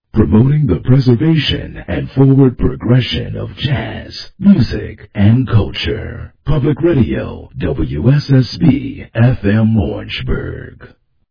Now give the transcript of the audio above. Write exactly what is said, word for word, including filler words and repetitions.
promoting the preservation and forward progression of jazz, music, and culture. Public Radio, W S S B F M Orangeburg.